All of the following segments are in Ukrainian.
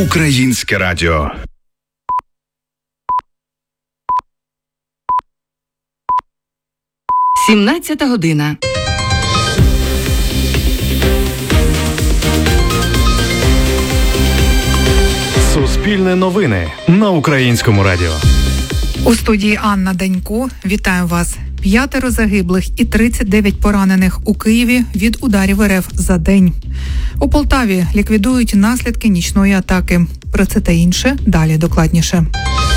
Українське радіо. Сімнадцята година. Суспільне новини на Українському радіо. У студії Анна Данько. Вітаю вас. 5 загиблих і 39 поранених у Києві від ударів РФ за день. У Полтаві ліквідують наслідки нічної атаки. Про це та інше далі докладніше.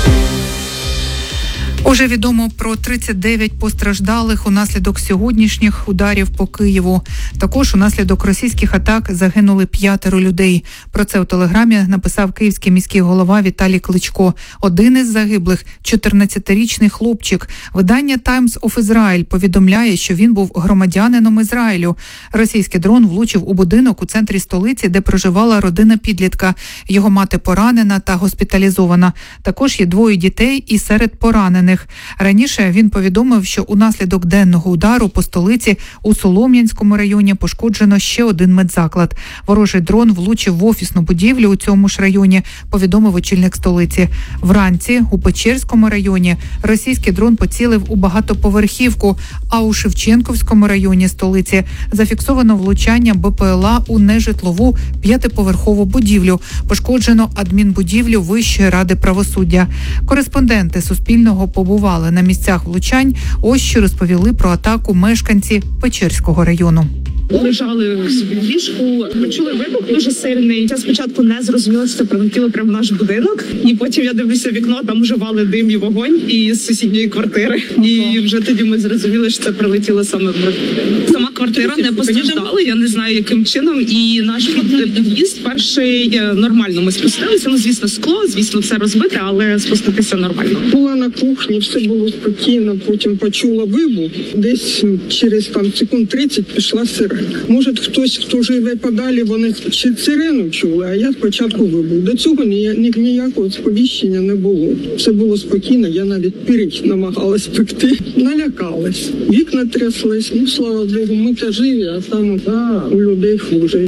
Уже відомо про 39 постраждалих унаслідок сьогоднішніх ударів по Києву. Також унаслідок російських атак загинули 5 людей. Про це у Телеграмі написав київський міський голова Віталій Кличко. Один із загиблих – 14-річний хлопчик. Видання Times of Israel повідомляє, що він був громадянином Ізраїлю. Російський дрон влучив у будинок у центрі столиці, де проживала родина підлітка. Його мати поранена та госпіталізована. Також є 2 дітей і серед поранених. Раніше він повідомив, що унаслідок денного удару по столиці у Солом'янському районі пошкоджено ще один медзаклад. Ворожий дрон влучив в офісну будівлю у цьому ж районі, повідомив очільник столиці. Вранці у Печерському районі російський дрон поцілив у багатоповерхівку, а у Шевченківському районі столиці зафіксовано влучання БПЛА у нежитлову 5-поверхову будівлю. Пошкоджено адмінбудівлю Вищої ради правосуддя. Кореспонденти Суспільного побували на місцях влучань. Ось що розповіли про атаку мешканці Печерського району. Лежали в ліжку, почули вибух дуже сильний. Я спочатку не зрозуміла, що це прилетіло прямо в наш будинок. І потім я дивлюся в вікно, там вже вали дим і вогонь із сусідньої квартири. І вже тоді ми зрозуміли, що це прилетіло саме в будинок. Сама квартира не постраждала, я не знаю, яким чином. І наш під'їзд перший нормально ми спустилися. Ну, звісно, скло, звісно, все розбите, але спуститися нормально. Була на кухні, все було спокійно, потім почула вибух. Десь через секунд 30 пішла сирена. Може, хтось, хто живе подалі, вони чи сирену чули, а я спочатку вибух. До цього ніякого сповіщення не було. Все було спокійно, я навіть пиріч намагалась пекти. Налякалась. Вікна тряслись, ну, слава Богу, ми та живі, а там у людей хуже.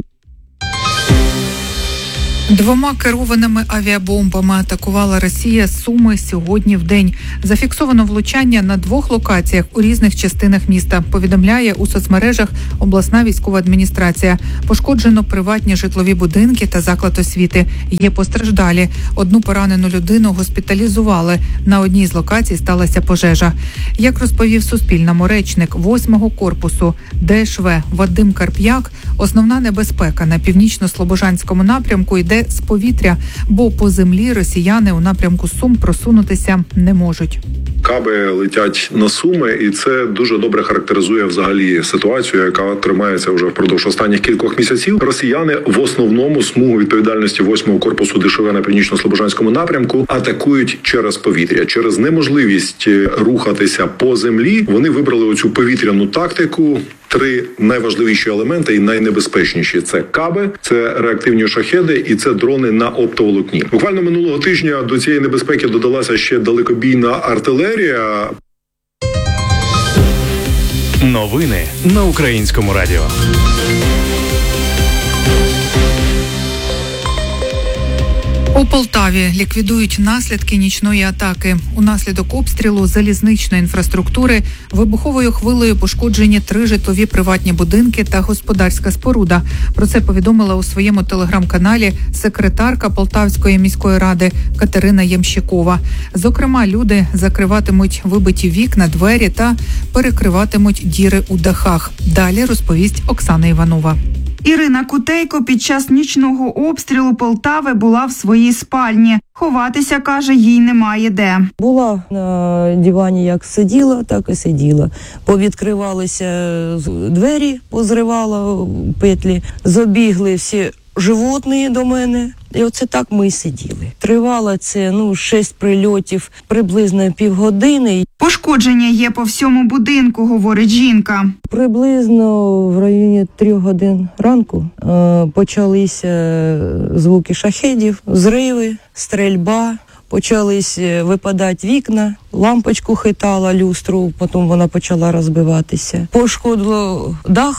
2 керованими авіабомбами атакувала Росія Суми сьогодні в день. Зафіксовано влучання на 2 локаціях у різних частинах міста, повідомляє у соцмережах обласна військова адміністрація. Пошкоджено приватні житлові будинки та заклад освіти. Є постраждалі. 1 поранену людину госпіталізували. На одній з локацій сталася пожежа. Як розповів Суспільному речник 8-го корпусу ДШВ Вадим Карп'як, основна небезпека на північно-слобожанському напрямку йде з повітря, бо по землі росіяни у напрямку Сум просунутися не можуть. Каби летять на Суми, і це дуже добре характеризує взагалі ситуацію, яка тримається вже впродовж останніх кількох місяців. Росіяни в основному смугу відповідальності 8-го корпусу ДШВ на північно-слобожанському напрямку атакують через повітря. Через неможливість рухатися по землі вони вибрали оцю повітряну тактику. 3 найважливіші елементи і найнебезпечніші – це каби, це реактивні шахеди і це дрони на оптоволокні. Буквально минулого тижня до цієї небезпеки додалася ще далекобійна артилерія. Новини на Українському радіо. У Полтаві ліквідують наслідки нічної атаки. Унаслідок обстрілу залізничної інфраструктури вибуховою хвилею пошкоджені 3 житлові приватні будинки та господарська споруда. Про це повідомила у своєму телеграм-каналі секретарка Полтавської міської ради Катерина Ямщикова. Зокрема, люди закриватимуть вибиті вікна, двері та перекриватимуть діри у дахах. Далі розповість Оксана Іванова. Ірина Кутейко під час нічного обстрілу Полтави була в своїй спальні. Ховатися, каже, їй немає де. Була на дивані, як сиділа, так і сиділа. Повідкривалися двері, позривала петлі, забігли всі животні до мене. І оце так ми й сиділи. Тривало це 6 прильотів, приблизно півгодини. Пошкодження є по всьому будинку, говорить жінка. Приблизно в районі 3 годин ранку почалися звуки шахедів, зриви, стрельба. Почались випадати вікна, лампочку хитала, люстру, потім вона почала розбиватися. Пошкодило дах.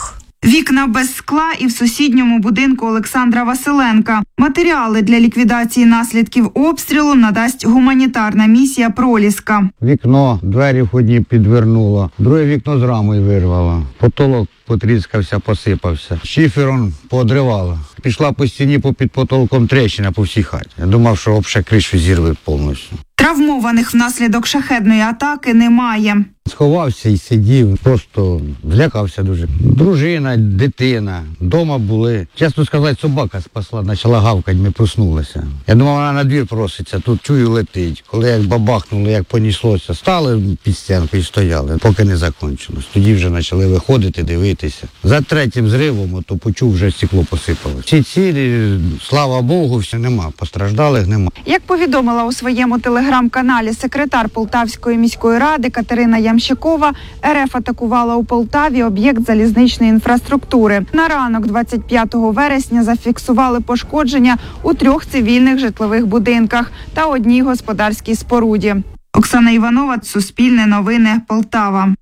Вікна без скла і в сусідньому будинку Олександра Василенка. Матеріали для ліквідації наслідків обстрілу надасть гуманітарна місія «Проліска». Вікно, двері входні підвернуло, друге вікно з рамою вирвало. Потолок потріскався, посипався. Шифером поодривало. Пішла по стіні, під потолком тріщина по всій хаті. Я думав, що взагалі кришу зірве повністю. Травмованих внаслідок шахедної атаки немає. Сховався і сидів, просто злякався дуже. Дружина, дитина, вдома були. Чесно сказати, собака спасла, почала гавкати, ми проснулися. Я думав, вона на двір проситься, тут чую летить. Коли як бабахнуло, як понеслося, стали під стінкою і стояли, поки не закінчилось. Тоді вже почали виходити, дивитися. За третім зривом, то почув, вже стекло посипалось. Всі цілі, слава Богу, все нема, постраждалих нема. Як повідомила у своєму телеграм-каналі секретар Полтавської міської ради Катерина Ямщикова, РФ атакувала у Полтаві об'єкт залізничної інфраструктури. На ранок 25 вересня зафіксували пошкодження у 3 цивільних житлових будинках та одній господарській споруді. Оксана Іванова, Суспільне новини, Полтава.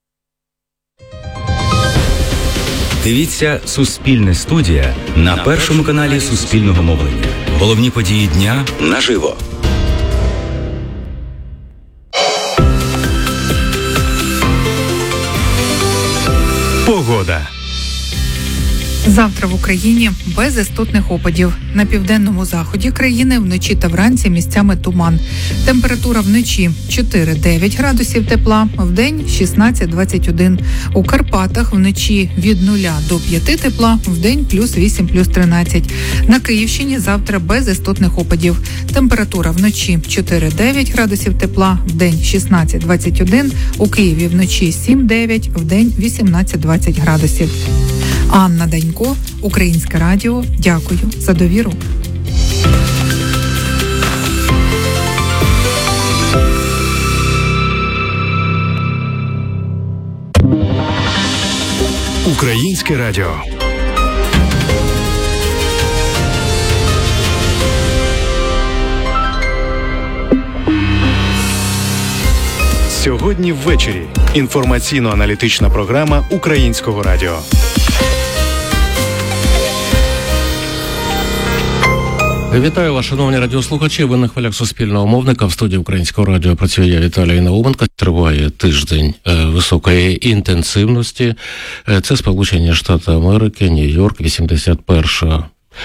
Дивіться «Суспільне студія» на першому каналі Суспільного мовлення. Головні події дня наживо. Погода. Завтра в Україні без істотних опадів. На південному заході країни вночі та вранці місцями туман. Температура вночі 4-9 градусів тепла, вдень 16-21. У Карпатах вночі від 0 до 5 тепла, вдень плюс 8, плюс 13. На Київщині завтра без істотних опадів. Температура вночі 4-9 градусів тепла, вдень 16-21. У Києві вночі 7-9, вдень 18-20 градусів. Анна Данько, Українське радіо. Дякую за довіру. Українське радіо. Сьогодні ввечері. Інформаційно-аналітична програма Українського радіо. Вітаю вас, шановні радіослухачі. Ви на хвилях Суспільного мовника. В студії Українського радіо працює я, Віталій Науменко. Триває тиждень високої інтенсивності. Це Сполучені Штати Америки, Нью-Йорк, 81-ша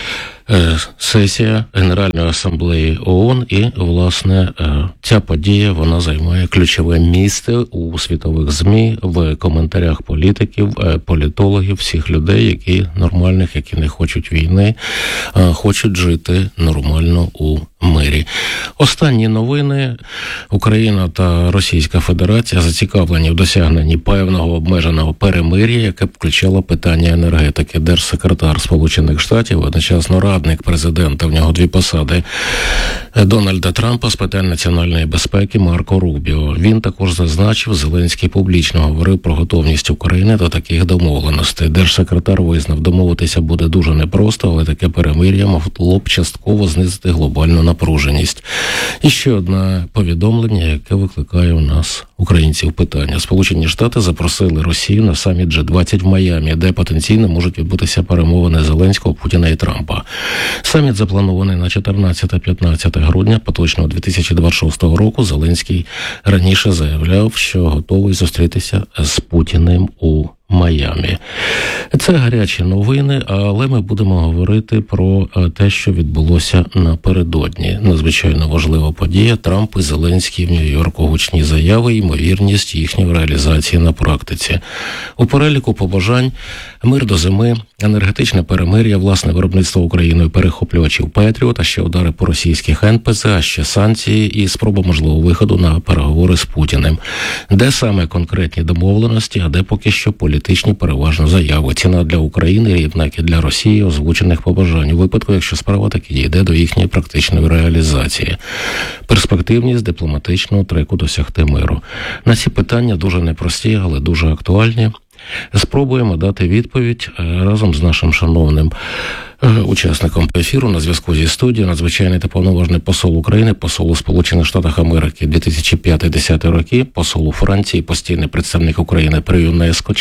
сесія Генеральної асамблеї ООН. І, власне, ця подія, вона займає ключове місце у світових ЗМІ, в коментарях політиків, політологів, всіх людей, які нормальних, які не хочуть війни, хочуть жити нормально у мирі. Останні новини. Україна та Російська Федерація зацікавлені в досягненні певного обмеженого перемир'я, яке б включало питання енергетики. Держсекретар Сполучених Штатів, одночасно радник президента, в нього 2 посади, Дональда Трампа з питань національної безпеки Марко Рубіо. Він також зазначив, Зеленський публічно говорив про готовність України до таких домовленостей. Держсекретар визнав, домовитися буде дуже непросто, але таке перемир'я могло б частково знизити глобальну напруженість. І ще одне повідомлення, яке викликає у нас, українців, питання. Сполучені Штати запросили Росію на саміт G20 в Майамі, де потенційно можуть відбутися перемовини Зеленського, Путіна і Трампа. Саміт запланований на 14-15 грудня поточного 2026 року. Зеленський раніше заявляв, що готовий зустрітися з Путіним у Майамі. Це гарячі новини, але ми будемо говорити про те, що відбулося напередодні. Надзвичайно важлива подія. Трамп і Зеленський в Нью-Йорку. Гучні заяви, ймовірність їхньої реалізації на практиці. У переліку побажань мир до зими, енергетичне перемир'я, власне виробництво Україною перехоплювачів Петріот, а ще удари по російських НПЗ, а ще санкції і спроба можливого виходу на переговори з Путіним. Де саме конкретні домовленості, а де поки що політичні переважно заяви. Ціна для України рівна, як і для Росії, озвучених побажань у випадку, якщо справа таки дійде до їхньої практичної реалізації. Перспективність дипломатичного треку досягти миру. На ці питання дуже непрості, але дуже актуальні. Спробуємо дати відповідь разом з нашим шановним Учасником ефіру на зв'язку зі студією надзвичайний та повноважний посол України, посол у Сполучених Штатах Америки 2005-2010 роки, посол у Франції, постійний представник України при ЮНЕСКО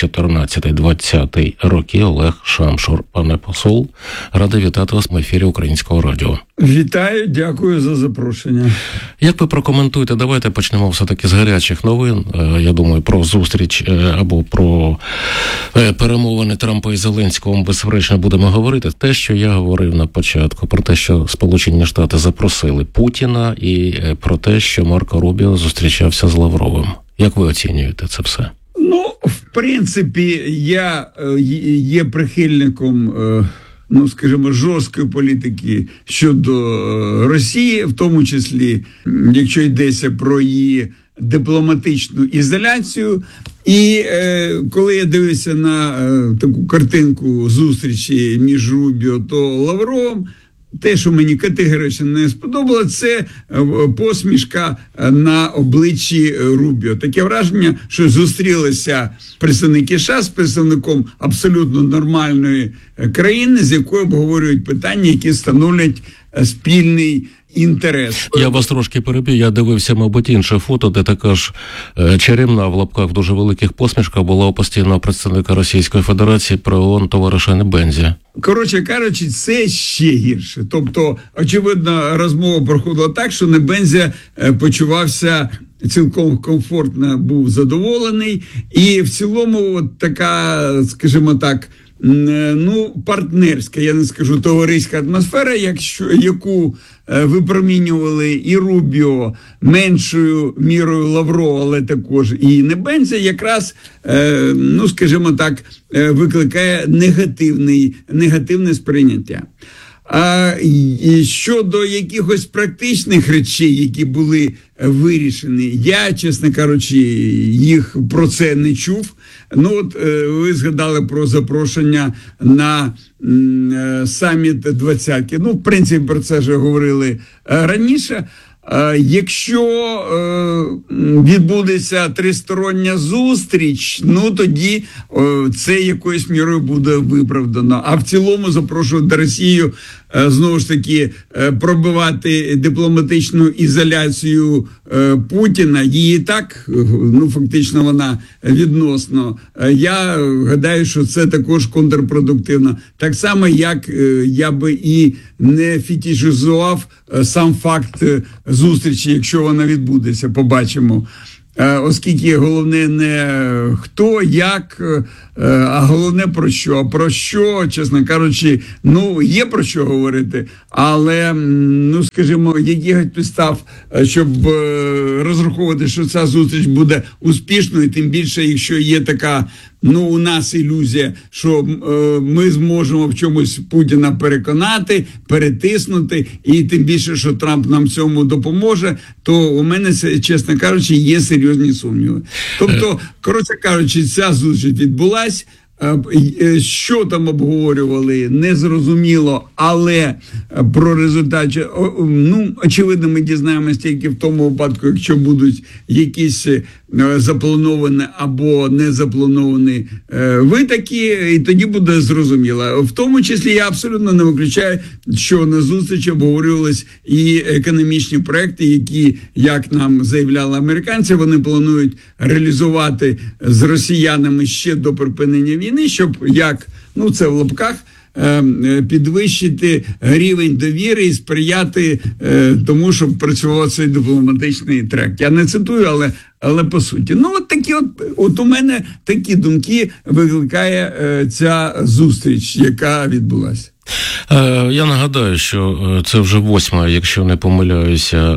14-20 роки Олег Шамшур. Пане посол, радий вітати вас в ефірі Українського радіо. Вітаю, дякую за запрошення. Як ви прокоментуєте, давайте почнемо все-таки з гарячих новин, я думаю, про зустріч або про перемовини Трампа і Зеленського ми безперечно будемо говорити. Те, що я говорив на початку, про те, що Сполучені Штати запросили Путіна, і про те, що Марко Рубіо зустрічався з Лавровим. Як ви оцінюєте це все? Ну, в принципі, я є прихильником, скажімо, жорсткої політики щодо Росії, в тому числі, якщо йдеться про її дипломатичну ізоляцію. І коли я дивився на таку картинку зустрічі між Рубіо та Лавровим, те, що мені категорично не сподобалося, це посмішка на обличчі Рубіо. Таке враження, що зустрілися представники США з представником абсолютно нормальної країни, з якою обговорюють питання, які становлять спільний інтерес. Я вас трошки переб'ю, я дивився, мабуть, інше фото, де така ж чарівна в лапках в дуже великих посмішках була у постійного представника Російської Федерації при ООН товариша Небензі. Коротше кажучи, це ще гірше. Тобто, очевидно, розмова проходила так, що Небензя почувався цілком комфортно, був задоволений. І в цілому от така, скажімо так, партнерська, я не скажу, товариська атмосфера, яку випромінювали і Рубіо, меншою мірою Лаврова, але також і Небензя, якраз, скажімо так, викликає негативне сприйняття. І щодо якихось практичних речей, які були вирішені, я, чесно кажучи, їх про це не чув. Ви згадали про запрошення на саміт двадцятки. В принципі, про це вже говорили раніше. Якщо відбудеться тристороння зустріч, тоді це якоюсь мірою буде виправдано. А в цілому запрошувати Росію знову ж таки пробивати дипломатичну ізоляцію Путіна. Її так, фактично вона відносно. Я гадаю, що це також контрпродуктивно. Так само, як я би і не фетишизував сам факт зустрічі, якщо вона відбудеться, побачимо. Оскільки головне не хто, як, а головне про що. А про що, чесно кажучи, є про що говорити, але, скажімо, якихось підстав, щоб розраховувати, що ця зустріч буде успішною, тим більше, якщо є така, у нас ілюзія, що ми зможемо в чомусь Путіна переконати, перетиснути, і тим більше, що Трамп нам в цьому допоможе, то у мене, чесно кажучи, є серйозні сумніви. Тобто, коротше кажучи, ця зустріч відбулась. Що там обговорювали, не зрозуміло, але про результат, очевидно, ми дізнаємося тільки в тому випадку, якщо будуть якісь заплановані або не заплановані витоки, і тоді буде зрозуміло. В тому числі я абсолютно не виключаю, що на зустрічі обговорювались і економічні проекти, які, як нам заявляли американці, вони планують реалізувати з росіянами ще до припинення війни, щоб, це в лапках, підвищити рівень довіри і сприяти тому, щоб працював цей дипломатичний трек. Я не цитую, але по суті. От у мене такі думки викликає ця зустріч, яка відбулася. Я нагадаю, що це вже 8-ма, якщо не помиляюся,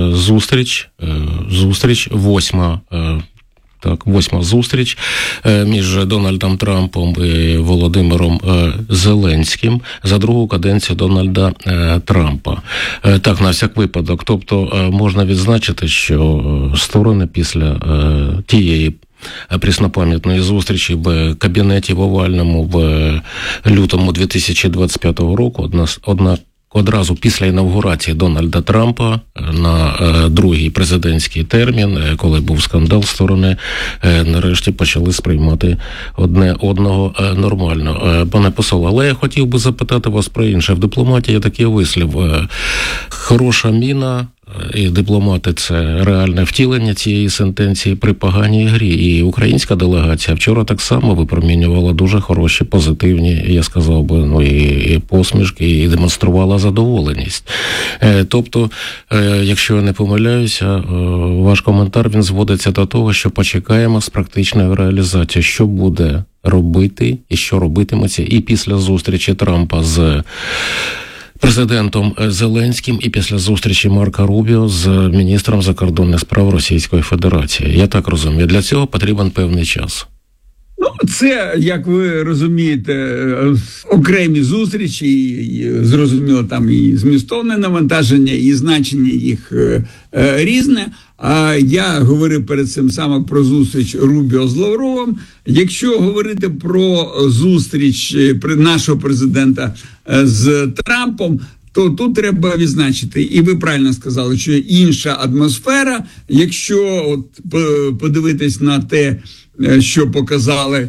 зустріч 8-ма. Так, 8-ма зустріч між Дональдом Трампом і Володимиром Зеленським за другу каденцію Дональда Трампа. Так, на всяк випадок. Тобто можна відзначити, що сторони після тієї преснопам'ятної зустрічі в кабінеті в Овальному в лютому 2025 року одразу після інавгурації Дональда Трампа на другий президентський термін, коли був скандал, сторони нарешті почали сприймати одне одного нормально. Пане посол, але я хотів би запитати вас про інше. В дипломатії є такий вислів: хороша міна і дипломати – це реальне втілення цієї сентенції при поганій грі. І українська делегація вчора так само випромінювала дуже хороші, позитивні, я сказав би, і посмішки, і демонструвала задоволеність. Тобто, якщо я не помиляюся, ваш коментар, він зводиться до того, що почекаємо з практичною реалізацією, що буде робити і що робитиметься і після зустрічі Трампа з президентом Зеленським і після зустрічі Марка Рубіо з міністром закордонних справ Російської Федерації. Я так розумію, для цього потрібен певний час. Ну, це, як ви розумієте, окремі зустрічі, і, зрозуміло, там і змістовне навантаження, і значення їх різне. А я говорив перед цим саме про зустріч Рубіо з Лавровим. Якщо говорити про зустріч нашого президента з Трампом, то тут треба відзначити, і ви правильно сказали, що інша атмосфера. Якщо от подивитись на те, що показали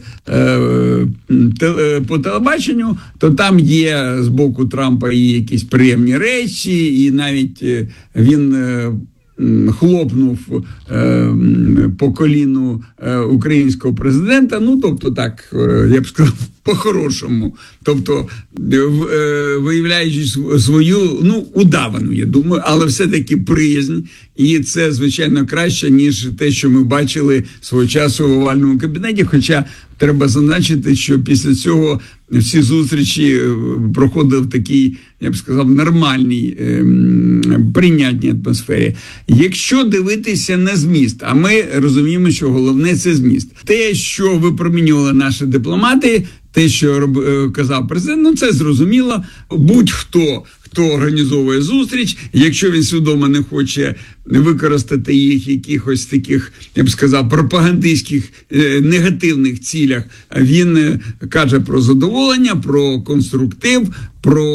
по телебаченню, то там є з боку Трампа і якісь приємні речі, і навіть він хлопнув по коліну українського президента, ну, тобто так, я б сказав, по-хорошому. Тобто, виявляючи свою, удавану, я думаю, але все-таки приязнь. І це, звичайно, краще, ніж те, що ми бачили свого часу в овальному кабінеті. Хоча треба зазначити, що після цього всі зустрічі проходили в такій, я б сказав, нормальній, прийнятній атмосфері. Якщо дивитися на зміст, а ми розуміємо, що головне – це зміст. Те, що випромінювали наші дипломати, те, що казав президент, це зрозуміло. Будь-хто, хто організовує зустріч, якщо він свідомо не хоче використати їх якихось таких, я б сказав, пропагандистських негативних цілях, він каже про задоволення, про конструктив, про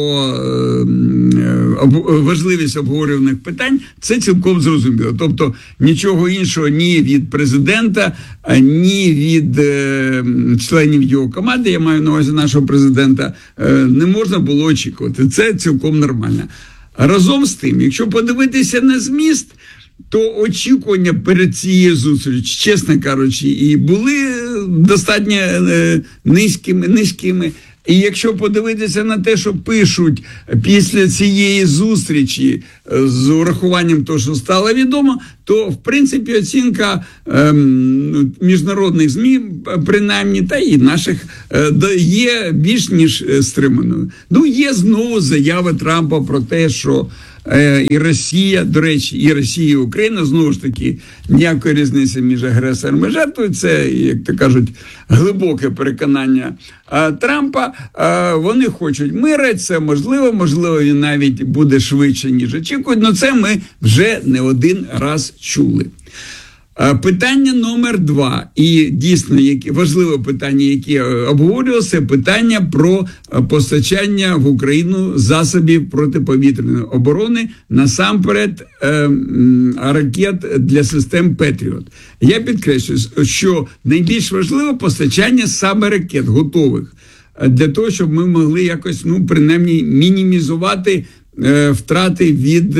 важливість обговорюваних питань, це цілком зрозуміло. Тобто нічого іншого ні від президента, ні від членів його команди, я маю на увазі нашого президента, не можна було очікувати. Це цілком нормально. Разом з тим, якщо подивитися на зміст, то очікування перед цією зустрічю, чесно кажучи, і були достатньо низькими. І якщо подивитися на те, що пишуть після цієї зустрічі з урахуванням того, що стало відомо, то, в принципі, оцінка міжнародних ЗМІ, принаймні, та і наших, є більш ніж стриманою. Є знову заяви Трампа про те, що і Росія, до речі, і Росія, і Україна, знову ж таки, ніякої різниці між агресором і жертвою. Це, як то кажуть, глибоке переконання Трампа. Вони хочуть миру, це можливо, він навіть буде швидше, ніж очікують, але це ми вже не один раз чули. Питання номер 2, і дійсно важливе питання, яке обговорювалося, питання про постачання в Україну засобів протиповітряної оборони, насамперед ракет для систем Петріот. Я підкреслюю, що найбільш важливе постачання саме ракет готових, для того, щоб ми могли якось, принаймні, мінімізувати втрати від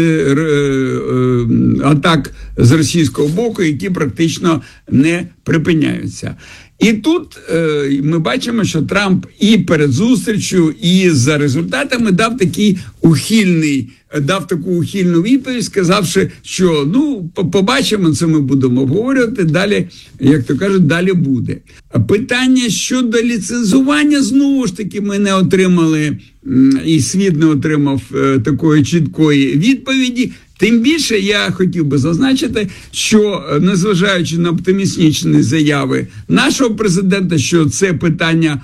атак з російського боку, які практично не припиняються. І тут ми бачимо, що Трамп і перед зустрічю, і за результатами дав таку ухильну відповідь, сказавши, що побачимо, це ми будемо обговорювати, далі, як то кажуть, далі буде. Питання щодо ліцензування, знову ж таки, ми не отримали, і світ не отримав такої чіткої відповіді. Тим більше я хотів би зазначити, що, незважаючи на оптимістичні заяви нашого президента, що це питання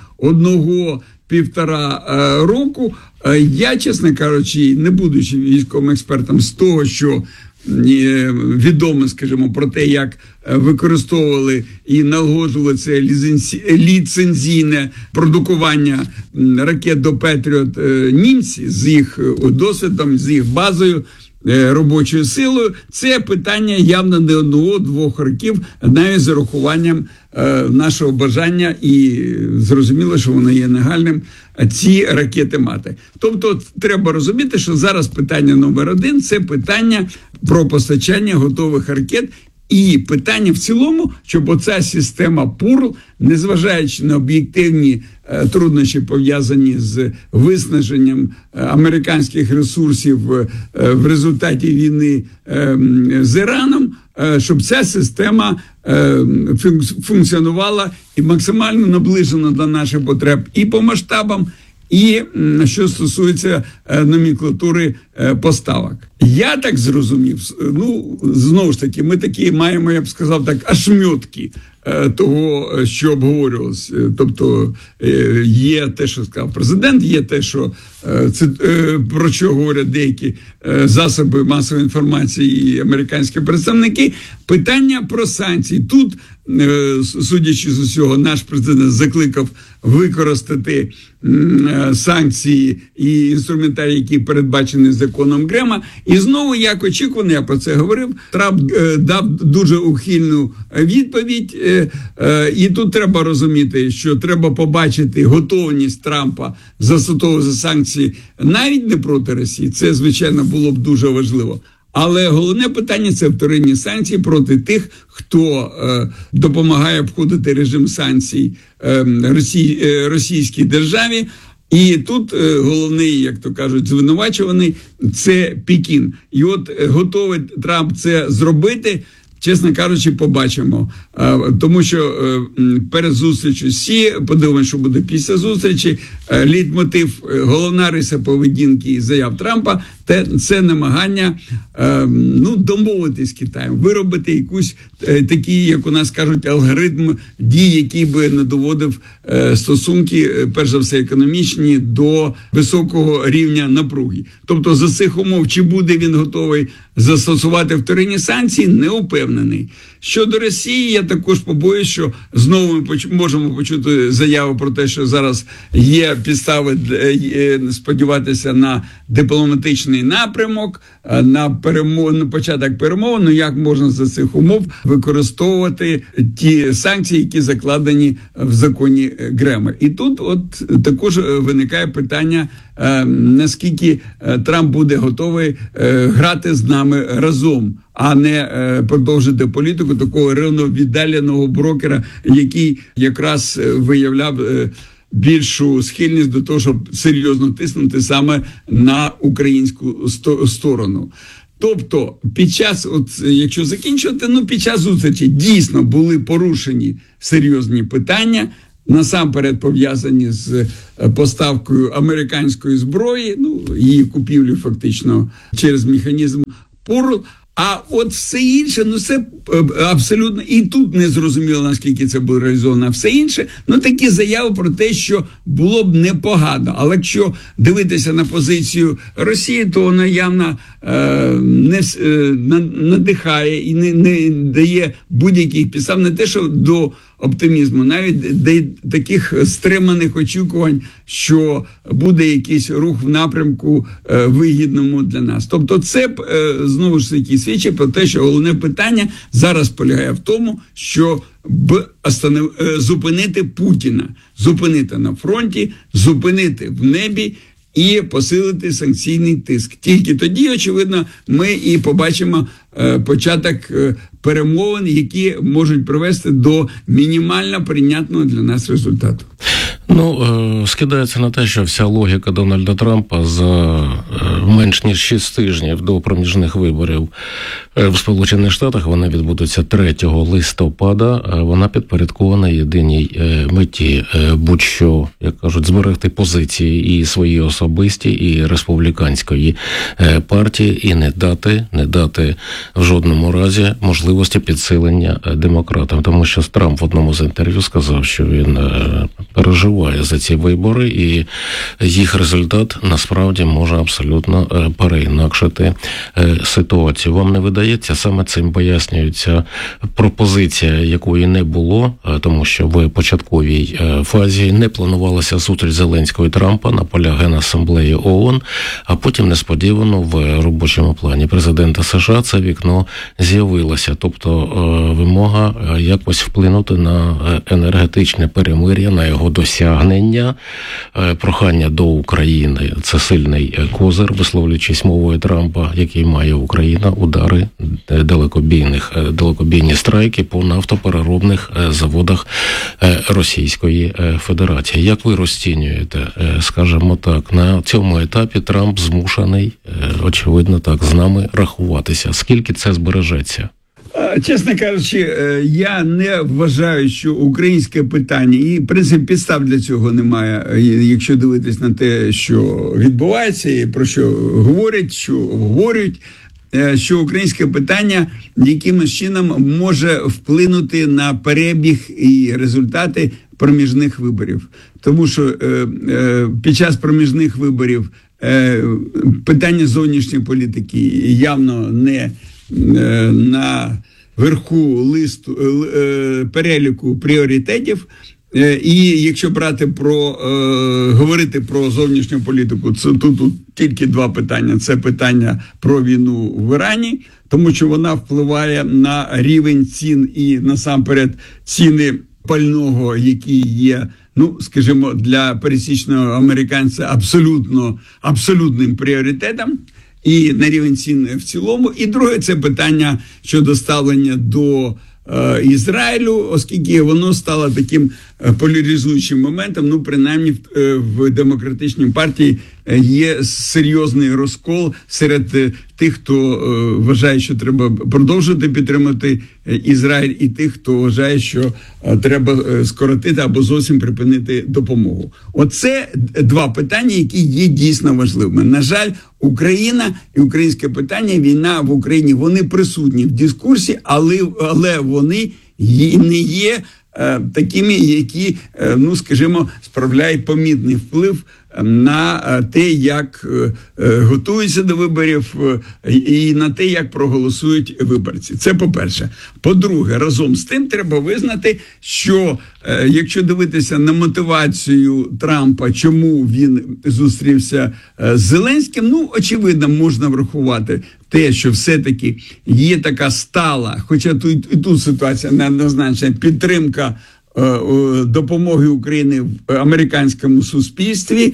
1-1,5 року, я, чесно кажучи, не будучи військовим експертом, з того, що відомо, скажімо, про те, як використовували і налагоджували це ліцензійне продукування ракет до Петріот німці з їх досвідом, з їх базою, робочою силою. Це питання явно не 1-2 років, навіть з урахуванням нашого бажання, і зрозуміло, що воно є нагальним, ці ракети мати. Тобто треба розуміти, що зараз питання номер 1 – це питання про постачання готових ракет. І питання в цілому, щоб оця система ПУРЛ, незважаючи на об'єктивні труднощі, пов'язані з виснаженням американських ресурсів в результаті війни з Іраном, щоб ця система функціонувала і максимально наближена до наших потреб і по масштабам, і що стосується номенклатури поставок. Я так зрозумів, знову ж таки, ми такі маємо, я б сказав так, ошмьотки того, що обговорювалося. Тобто є те, що сказав президент, є те, що про що говорять деякі засоби масової інформації і американські представники. Питання про санкції. Тут, судячи з усього, наш президент закликав використати санкції і інструментарій, які передбачені законом Грема. І знову, як очікувано, я про це говорив, Трамп дав дуже ухильну відповідь. І тут треба розуміти, що треба побачити готовність Трампа застосовувати санкції навіть не проти Росії. Це, звичайно, було б дуже важливо. Але головне питання – це вторинні санкції проти тих, хто допомагає обходити режим санкцій російській державі. І тут головний, як то кажуть, звинувачуваний – це Пекін. І от готовий Трамп це зробити, чесно кажучи, побачимо. Тому що перед зустрічю всі, подивимося, що буде після зустрічі, лейтмотив, головна риса поведінки і заяв Трампа – це намагання домовитись з Китаєм, виробити якусь такий, як у нас кажуть, алгоритм дій, який би не доводив стосунки, перш за все економічні, до високого рівня напруги. Тобто за цих умов, чи буде він готовий застосувати вторинні санкції, не упевнений. Щодо Росії, я також побоюсь, що знову ми можемо почути заяву про те, що зараз є підстави сподіватися на дипломатичний напрямок, на початок перемовин. Ну як можна за цих умов використовувати ті санкції, які закладені в законі Грема? І тут от також виникає питання, наскільки Трамп буде готовий грати з нами разом, а не продовжити політику такого рівно віддаленого брокера, який якраз виявляв більшу схильність до того, щоб серйозно тиснути саме на українську сторону. Тобто, під час, якщо закінчувати, під час зустрічі дійсно були порушені серйозні питання, насамперед пов'язані з поставкою американської зброї, її купівлю фактично через механізм ПУРЛ. А от все інше, це абсолютно, і тут не зрозуміло, наскільки це було реалізовано, а все інше, такі заяви про те, що було б непогано. Але якщо дивитися на позицію Росії, то вона явно не надихає і не дає будь-яких підстав, не те, що до оптимізму, навіть таких стриманих очікувань, що буде якийсь рух в напрямку вигідному для нас. Тобто це, знову ж таки, свідчить про те, що головне питання зараз полягає в тому, що зупинити Путіна, зупинити на фронті, зупинити в небі і посилити санкційний тиск. Тільки тоді, очевидно, ми і побачимо початок перемовин, які можуть привести до мінімально прийнятного для нас результату. Скидається на те, що вся логіка Дональда Трампа за менш ніж 6 тижнів до проміжних виборів в Сполучених Штатах. Вони відбудуться 3 листопада. Вона підпорядкована єдиній меті, будь-що, як кажуть, зберегти позиції і свої особисті, і республіканської партії, і не дати в жодному разі можливості підсилення демократам. Тому що Трамп в одному з інтерв'ю сказав, що він переживає за ці вибори, і їх результат насправді може абсолютно переінакшити ситуацію. Вам не видається, саме цим пояснюється пропозиція, якої не було, тому що в початковій фазі не планувалася зустріч Зеленського і Трампа на полях Генасамблеї ООН, а потім несподівано в робочому плані президента США це вікно з'явилося. Тобто вимога якось вплинути на енергетичне перемир'я, на його досягнення, прохання до України. Це сильний козир, висловлюючись мовою Трампа, який має Україна, удари далекобійні страйки по нафтопереробних заводах Російської Федерації. Як ви розцінюєте, скажімо так, на цьому етапі Трамп змушений, очевидно так, з нами рахуватися? Скільки це збережеться? Чесно кажучи, я не вважаю, що українське питання, і, в принципі, підстав для цього немає, якщо дивитись на те, що відбувається, і про що говорять, що обговорюють, що українське питання якимось чином може вплинути на перебіг і результати проміжних виборів. Тому що під час проміжних виборів питання зовнішньої політики явно не на верху переліку пріоритетів. І якщо говорити про зовнішню політику, це тут тільки два питання. Це питання про війну в Ірані, тому що вона впливає на рівень цін і насамперед ціни пального, які є, скажімо, для пересічного американця абсолютним пріоритетом. І на рівень цін в цілому. І друге, це питання щодо ставлення до Ізраїлю, оскільки воно стало таким поляризуючим моментом, принаймні в демократичній партії є серйозний розкол серед тих, хто вважає, що треба продовжувати підтримати Ізраїль, і тих, хто вважає, що треба скоротити або зовсім припинити допомогу. Оце два питання, які є дійсно важливими. На жаль, Україна і українське питання, війна в Україні, вони присутні в дискурсі, але вони не є такими, які, скажімо, справляють помітний вплив на те, як готуються до виборів і на те, як проголосують виборці. Це по-перше. По-друге, разом з тим треба визнати, що якщо дивитися на мотивацію Трампа, чому він зустрівся з Зеленським, очевидно, можна врахувати те, що все-таки є така стала, хоча тут ситуація неоднозначна, підтримка допомоги України в американському суспільстві.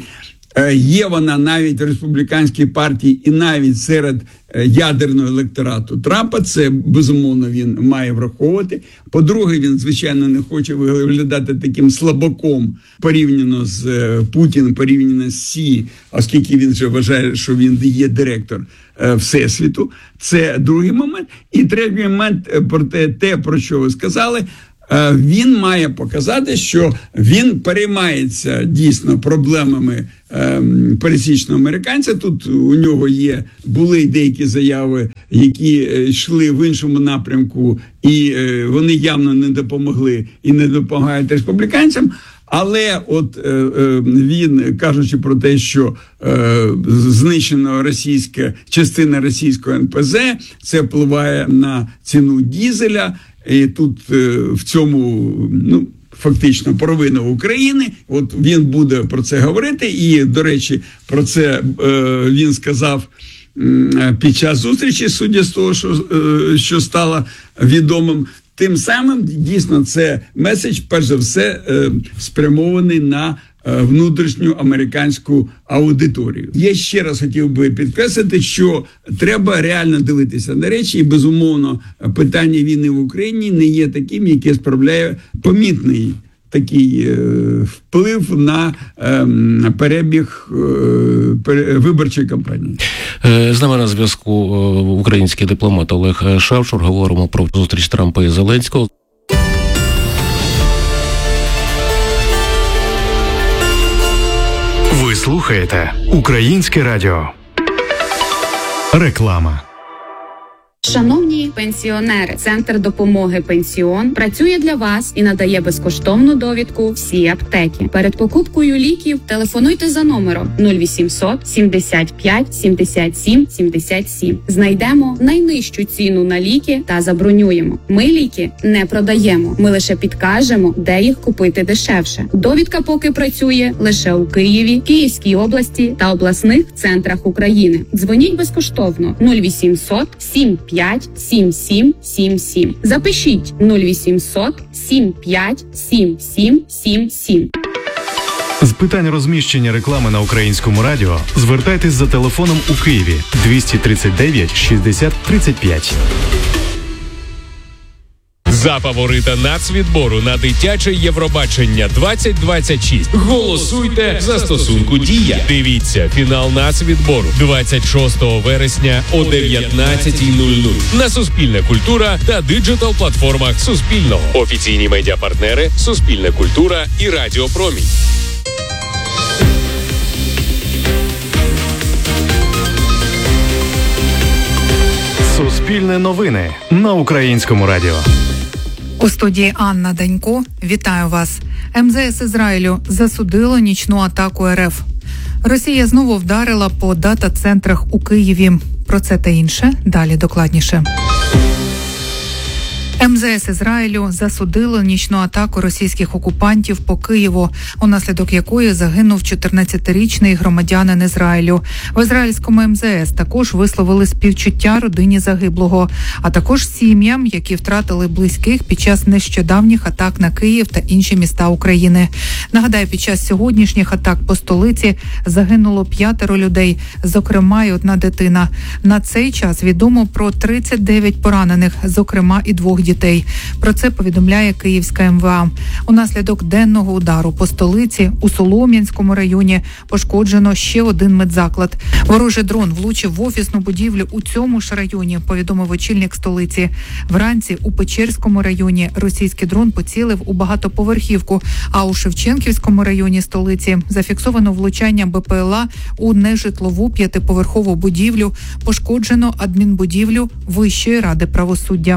Є вона навіть в республіканській партії і навіть серед ядерного електорату Трампа. Це, безумовно, він має враховувати. По-друге, він, звичайно, не хоче виглядати таким слабаком порівняно з Путіним, порівняно з Сі, оскільки він вже вважає, що він є директор Всесвіту. Це другий момент. І третій момент, про те, про що ви сказали, він має показати, що він переймається дійсно проблемами пересічного американця. Тут у нього були деякі заяви, які йшли в іншому напрямку, і вони явно не допомогли і не допомагають республіканцям. Але він, кажучи про те, що знищено частина російського НПЗ, це впливає на ціну дізеля, і тут в цьому, фактично, провина України. Він буде про це говорити. І, до речі, про це він сказав під час зустрічі, судя з того, що стало відомим. Тим самим, дійсно, це меседж, перш за все, спрямований на внутрішню американську аудиторію. Я ще раз хотів би підкреслити, що треба реально дивитися на речі, і, безумовно, питання війни в Україні не є таким, яке справляє помітний такий вплив на перебіг виборчої кампанії. З нами на зв'язку український дипломат Олег Шавчур. Говоримо про зустріч Трампа і Зеленського. Ви слухаєте Українське радіо. Реклама. Шановні пенсіонери, Центр допомоги «Пенсіон» працює для вас і надає безкоштовну довідку всі аптеки. Перед покупкою ліків телефонуйте за номером 0800 75 77 77. Знайдемо найнижчу ціну на ліки та забронюємо. Ми ліки не продаємо, ми лише підкажемо, де їх купити дешевше. Довідка поки працює лише у Києві, Київській області та обласних центрах України. Дзвоніть безкоштовно 0800 75 7777. Запишіть 0800 75 7777. З питань розміщення реклами на Українському радіо звертайтесь за телефоном у Києві 239 60 35. За фаворита нацвідбору на дитяче Євробачення 2026 голосуйте в застосунку «Дія». Дивіться фінал нацвідбору 26 вересня о 19:00 на Суспільне культура та диджитал-платформах Суспільного. Офіційні медіапартнери Суспільне культура і Радіо Промінь. Суспільне новини на Українському радіо. У студії Анна Данько. Вітаю вас. МЗС Ізраїлю засудило нічну атаку РФ. Росія знову вдарила по дата-центрах у Києві. Про це та інше далі докладніше. МЗС Ізраїлю засудило нічну атаку російських окупантів по Києву, унаслідок якої загинув 14-річний громадянин Ізраїлю. В ізраїльському МЗС також висловили співчуття родині загиблого, а також сім'ям, які втратили близьких під час нещодавніх атак на Київ та інші міста України. Нагадаю, під час сьогоднішніх атак по столиці загинуло 5 людей, зокрема й 1 дитина. На цей час відомо про 39 поранених, зокрема і 2 дітей. Про це повідомляє Київська МВА. Унаслідок денного удару по столиці у Солом'янському районі пошкоджено ще 1 медзаклад. Ворожий дрон влучив в офісну будівлю у цьому ж районі, повідомив очільник столиці. Вранці у Печерському районі російський дрон поцілив у багатоповерхівку, а у Шевченківському районі столиці зафіксовано влучання БПЛА у нежитлову 5-поверхову будівлю, пошкоджено адмінбудівлю Вищої ради правосуддя.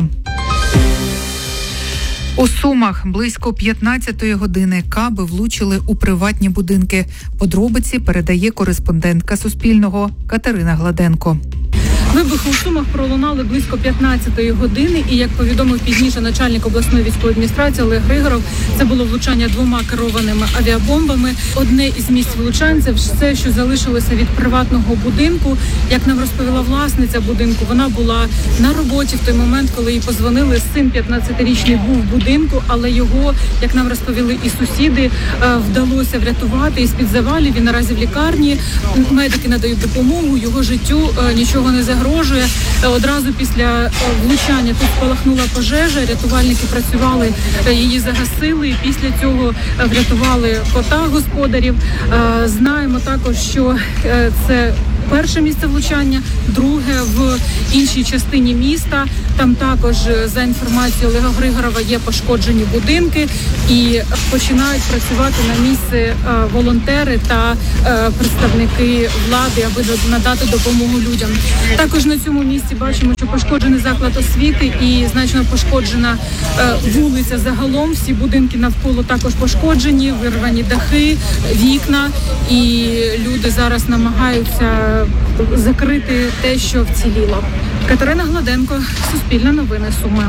У Сумах близько 15-ї години каби влучили у приватні будинки. Подробиці передає кореспондентка Суспільного Катерина Гладенко. Вибухи у Сумах пролунали близько 15-ї години, і, як повідомив пізніше начальник обласної військової адміністрації Олег Григоров, це було влучання 2 керованими авіабомбами. Одне із місць влучань – це все, що залишилося від приватного будинку. Як нам розповіла власниця будинку, вона була на роботі в той момент, коли їй позвонили. Син 15-річний був в будинку, але його, як нам розповіли і сусіди, вдалося врятувати із-під завалів. Він наразі в лікарні. Медики надають допомогу, його життю нічого не загрожує. Одразу після влучання тут спалахнула пожежа, рятувальники працювали, її загасили, і після цього врятували кота господарів. Знаємо також, що це перше місце влучання, друге в іншій частині міста. Там також, за інформацією Олега Григорова, є пошкоджені будинки і починають працювати на місці волонтери та представники влади, аби надати допомогу людям. Також на цьому місці бачимо, що пошкоджений заклад освіти і значно пошкоджена вулиця загалом. Всі будинки навколо також пошкоджені, вирвані дахи, вікна, і люди зараз намагаються закрити те, що вціліло. Катерина Гладенко, Суспільне новини, Суми.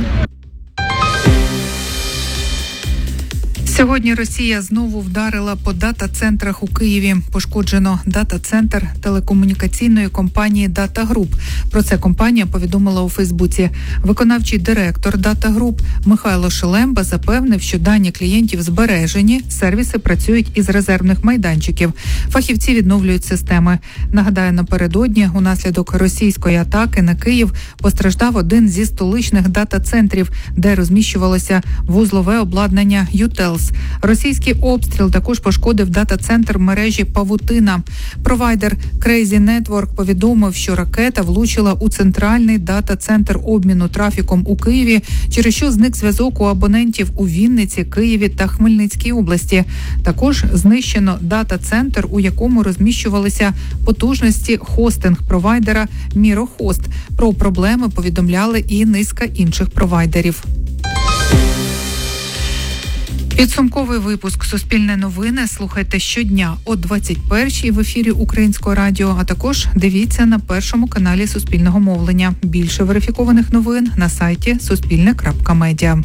Сьогодні Росія знову вдарила по дата-центрах у Києві. Пошкоджено дата-центр телекомунікаційної компанії «Дата Груп». Про це компанія повідомила у Фейсбуці. Виконавчий директор «Дата Груп» Михайло Шелемба запевнив, що дані клієнтів збережені, сервіси працюють із резервних майданчиків. Фахівці відновлюють системи. Нагадаю, напередодні унаслідок російської атаки на Київ постраждав один зі столичних дата-центрів, де розміщувалося вузлове обладнання «Ютелс». ЄС. Російський обстріл також пошкодив дата-центр мережі Павутина. Провайдер Crazy Network повідомив, що ракета влучила у центральний дата-центр обміну трафіком у Києві, через що зник зв'язок у абонентів у Вінниці, Києві та Хмельницькій області. Також знищено дата-центр, у якому розміщувалися потужності хостинг-провайдера Мірохост. Про проблеми повідомляли і низка інших провайдерів. Підсумковий випуск «Суспільне новини» слухайте щодня о 21-й в ефірі Українського радіо, а також дивіться на першому каналі Суспільного мовлення. Більше верифікованих новин на сайті suspilne.media.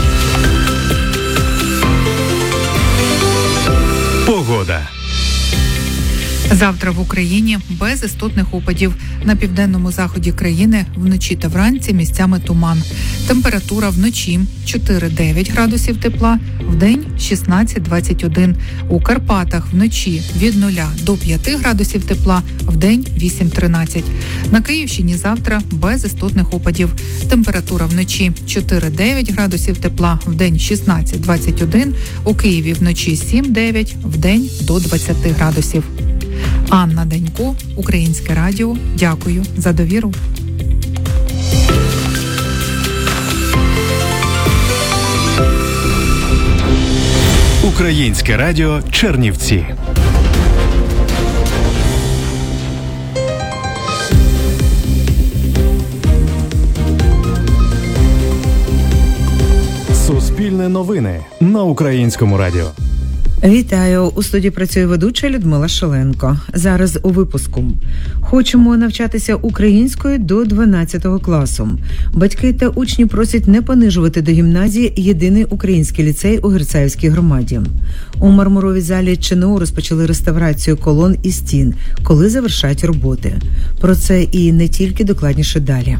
Погода. Завтра в Україні без істотних опадів. На південному заході країни вночі та вранці місцями туман. Температура вночі 4-9 градусів тепла, вдень 16-21. У Карпатах вночі від 0 до 5 градусів тепла, вдень 8-13. На Київщині завтра без істотних опадів. Температура вночі 4-9 градусів тепла, вдень 16-21. У Києві вночі 7-9, вдень до 20 градусів. Анна Данько, Українське радіо. Дякую за довіру. Українське радіо Чернівці. Суспільне новини на Українському радіо. Вітаю! У студії працює ведуча Людмила Шаленко. Зараз у випуску. Хочемо навчатися українською до 12 класу. Батьки та учні просять не понижувати до гімназії єдиний український ліцей у Герцаївській громаді. У Мармуровій залі ЧНУ розпочали реставрацію колон і стін, коли завершать роботи. Про це і не тільки, докладніше далі.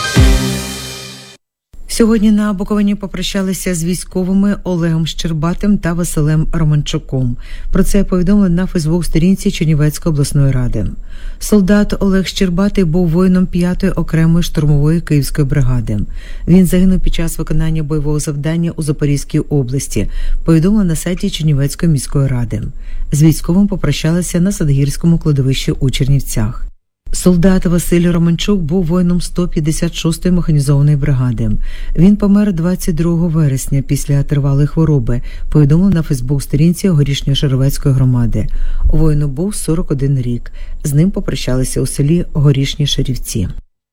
Сьогодні на Буковині попрощалися з військовими Олегом Щербатим та Василем Романчуком. Про це повідомили на Фейсбук-сторінці Чернівецької обласної ради. Солдат Олег Щербатий був воїном 5-ї окремої штурмової Київської бригади. Він загинув під час виконання бойового завдання у Запорізькій області, повідомили на сайті Чернівецької міської ради. З військовим попрощалися на Садгірському кладовищі у Чернівцях. Солдат Василь Романчук був воїном 156-ї механізованої бригади. Він помер 22 вересня після тривалої хвороби, повідомили на Фейсбук-сторінці Горішньо-Шаровецької громади. Воїну був 41 рік. З ним попрощалися у селі Горішні Шарівці.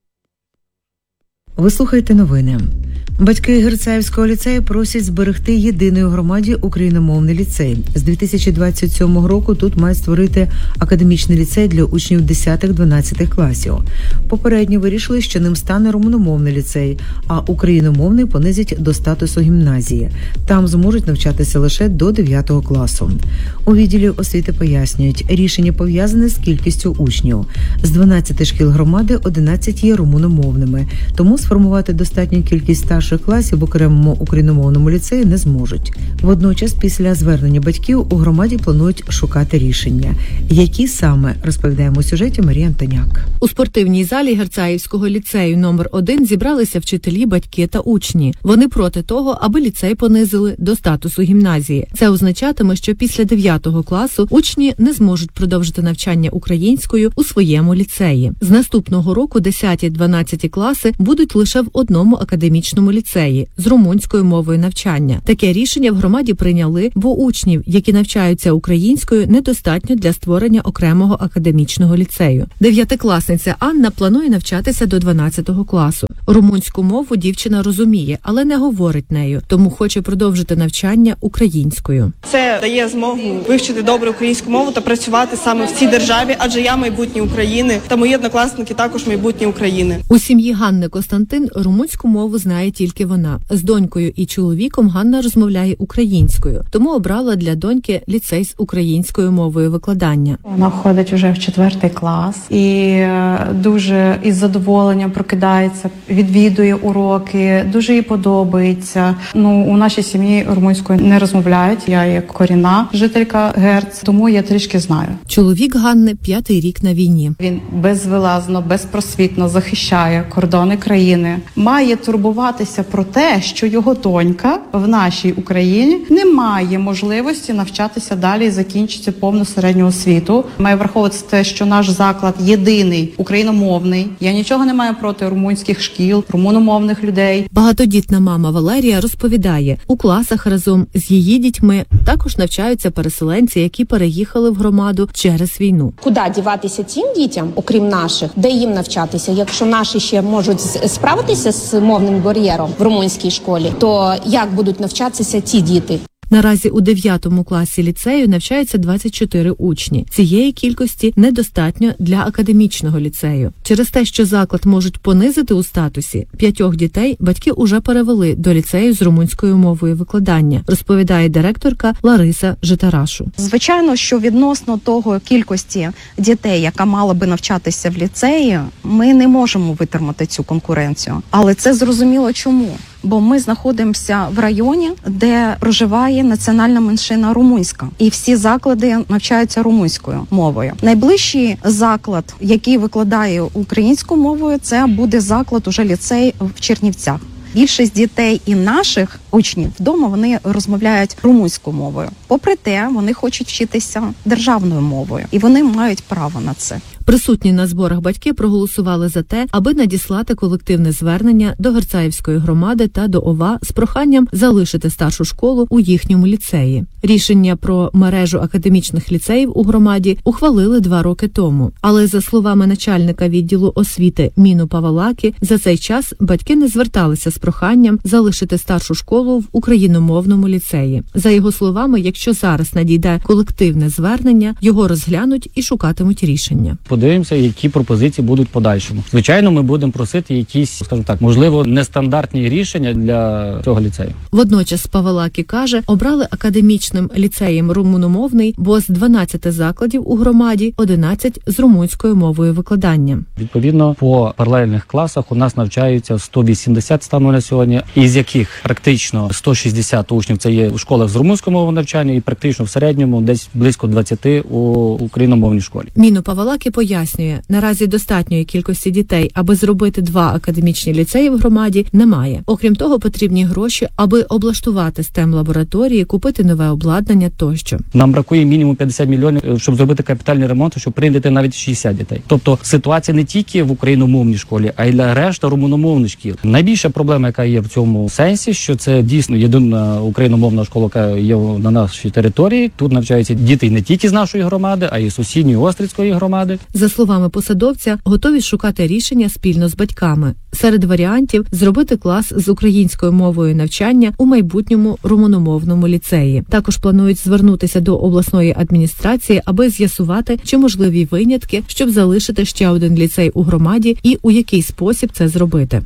Ви слухаєте новини. Батьки Герцаївського ліцею просять зберегти єдиної громаді україномовний ліцей. З 2027 року тут мають створити академічний ліцей для учнів 10-12 класів. Попередньо вирішили, що ним стане румуномовний ліцей, а україномовний понизять до статусу гімназії. Там зможуть навчатися лише до 9 класу. У відділі освіти пояснюють, рішення пов'язане з кількістю учнів. З 12 шкіл громади 11 є румуномовними, тому сформувати достатню кількість старших класів в окремому україномовному ліцеї не зможуть. Водночас, після звернення батьків, у громаді планують шукати рішення. Які саме, розповідаємо у сюжеті Марії Антоняк. У спортивній залі Герцаївського ліцею номер 1 зібралися вчителі, батьки та учні. Вони проти того, аби ліцей понизили до статусу гімназії. Це означатиме, що після 9 класу учні не зможуть продовжити навчання українською у своєму ліцеї. З наступного року 10-12 класи будуть лише в одному академічному ліцеї з румунською мовою навчання. Таке рішення в громаді прийняли, бо учнів, які навчаються українською, недостатньо для створення окремого академічного ліцею. 9-класниця Анна планує навчатися до 12 класу. Румунську мову дівчина розуміє, але не говорить нею, тому хоче продовжити навчання українською. Це дає змогу вивчити добре українську мову та працювати саме в цій державі, адже я майбутнє України та мої однокласники також майбутнє України. У сім'ї Ганни Костянтин румунську мову знає тільки вона. З донькою і чоловіком Ганна розмовляє українською, тому обрала для доньки ліцей з українською мовою викладання. Вона ходить вже в 4 клас і дуже із задоволенням прокидається, відвідує уроки, дуже їй подобається. У нашій сім'ї румунською не розмовляють, я є корінна жителька Герц, тому я трішки знаю. Чоловік Ганни 5-й рік на війні. Він безвилазно, безпросвітно захищає кордони країни. України має турбуватися про те, що його донька в нашій Україні не має можливості навчатися далі і закінчити повну середню освіту. Має враховувати те, що наш заклад єдиний україномовний. Я нічого не маю проти румунських шкіл, румуномовних людей. Багатодітна мама Валерія розповідає, у класах разом з її дітьми також навчаються переселенці, які переїхали в громаду через війну. Куди діватися цим дітям, окрім наших, де їм навчатися? Якщо наші ще можуть справитися з мовним бар'єром в румунській школі, то як будуть навчатися ці діти? Наразі у 9 класі ліцею навчаються 24 учні. Цієї кількості недостатньо для академічного ліцею. Через те, що заклад можуть понизити у статусі, 5 дітей батьки уже перевели до ліцею з румунською мовою викладання, розповідає директорка Лариса Житарашу. Звичайно, що відносно того кількості дітей, яка мала би навчатися в ліцеї, ми не можемо витримати цю конкуренцію. Але це зрозуміло чому. Бо ми знаходимося в районі, де проживає національна меншина румунська. І всі заклади навчаються румунською мовою. Найближчий заклад, який викладає українською мовою, це буде заклад, уже ліцей в Чернівцях. Більшість дітей і наших учнів вдома вони розмовляють румунською мовою. Попри те, вони хочуть вчитися державною мовою. І вони мають право на це. Присутні на зборах батьки проголосували за те, аби надіслати колективне звернення до Герцаївської громади та до ОВА з проханням залишити старшу школу у їхньому ліцеї. Рішення про мережу академічних ліцеїв у громаді ухвалили 2 роки тому. Але, за словами начальника відділу освіти Міну Павалаки, за цей час батьки не зверталися з проханням залишити старшу школу в україномовному ліцеї. За його словами, якщо зараз надійде колективне звернення, його розглянуть і шукатимуть рішення. Подивимося, які пропозиції будуть в подальшому. Звичайно, ми будемо просити якісь, скажімо так, можливо, нестандартні рішення для цього ліцею. Водночас Павелакі каже, обрали академічним ліцеєм румуномовний, бо з 12 закладів у громаді 11 з румунською мовою викладання. Відповідно, по паралельних класах у нас навчаються 180 стану на сьогодні, із яких практично 160 учнів це є у школах з румунською мовою навчання і практично в середньому десь близько 20 у україномовній школі. Міну Павелакі пояснює, наразі достатньої кількості дітей, аби зробити 2 академічні ліцеї в громаді, немає. Окрім того, потрібні гроші, аби облаштувати STEM-лабораторії, купити нове обладнання тощо. Нам бракує мінімум 50 мільйонів, щоб зробити капітальний ремонт, щоб прийняти навіть 60 дітей. Тобто ситуація не тільки в україномовній школі, а й для решта румуномовних шкіл. Найбільша проблема, яка є в цьому сенсі, що це дійсно єдина україномовна школа, яка є на нашій території. Тут навчаються діти не тільки з нашої громади, а й з сусідньої Острицької громади. За словами посадовця, готові шукати рішення спільно з батьками. Серед варіантів – зробити клас з українською мовою навчання у майбутньому румуномовному ліцеї. Також планують звернутися до обласної адміністрації, аби з'ясувати, чи можливі винятки, щоб залишити ще один ліцей у громаді і у який спосіб це зробити.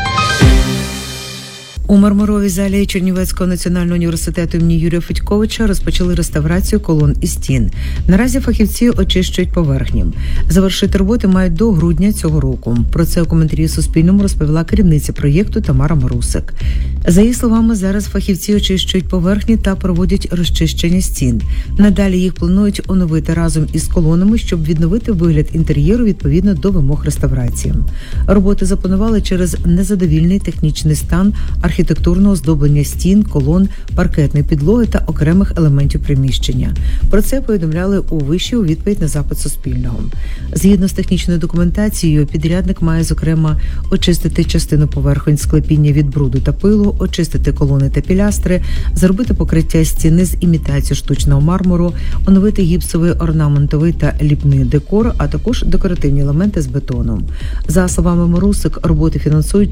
У Мармуровій залі Чернівецького національного університету імені Юрія Федьковича розпочали реставрацію колон і стін. Наразі фахівці очищують поверхні. Завершити роботи мають до грудня цього року. Про це у коментарі Суспільному розповіла керівниця проєкту Тамара Марусик. За її словами, зараз фахівці очищують поверхні та проводять розчищення стін. Надалі їх планують оновити разом із колонами, щоб відновити вигляд інтер'єру відповідно до вимог реставрації. Роботи запланували через незадовільний технічний стан архітектурного оздоблення стін, колон, паркетної підлоги та окремих елементів приміщення. Про це повідомляли у виші у відповідь на запит Суспільного. Згідно з технічною документацією, підрядник має, зокрема, очистити частину поверхонь склепіння від бруду та пилу, очистити колони та пілястри, зробити покриття стіни з імітацією штучного мармуру, оновити гіпсовий, орнаментовий та ліпний декор, а також декоративні елементи з бетону. За словами Марусик, роботи фінансують